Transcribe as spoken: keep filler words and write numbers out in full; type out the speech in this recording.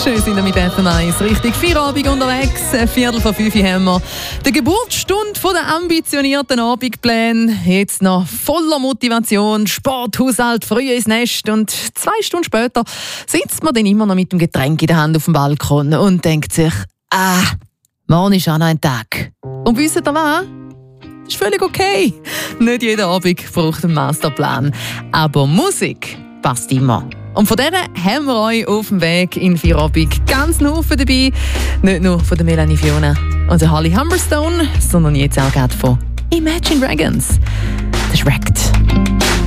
Schön sind wir mit F M eins. Richtig Feierabend unterwegs. Viertel vor fünf haben wir die Geburtsstunde der ambitionierten Abendpläne. Jetzt noch voller Motivation, Sport, Haushalt, früh ins Nest. Und zwei Stunden später sitzt man dann immer noch mit dem Getränk in der Hand auf dem Balkon und denkt sich, ah, morgen ist auch noch ein Tag. Und wisst ihr was? Das ist völlig okay. Nicht jeder Abend braucht einen Masterplan. Aber Musik passt immer. Und von denen haben wir euch auf dem Weg in Feierabend ganz einen Haufen dabei. Nicht nur von der Melanie Fiona und der Holly Humberstone, sondern jetzt auch gerade von Imagine Dragons. Das ist Wrecked.